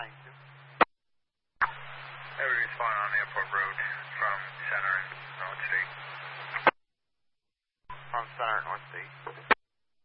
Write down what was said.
Everybody's fine on Airport Road from Center and North State. From Center and North State.